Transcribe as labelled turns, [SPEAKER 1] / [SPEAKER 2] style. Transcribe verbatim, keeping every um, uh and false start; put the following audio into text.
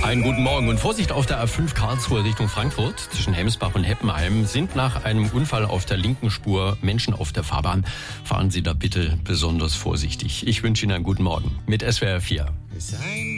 [SPEAKER 1] Einen guten Morgen und Vorsicht auf der A fünf Karlsruhe Richtung Frankfurt. Zwischen Hemsbach und Heppenheim sind nach einem Unfall auf der linken Spur Menschen auf der Fahrbahn. Fahren Sie da bitte besonders vorsichtig. Ich wünsche Ihnen einen guten Morgen mit S W R vier.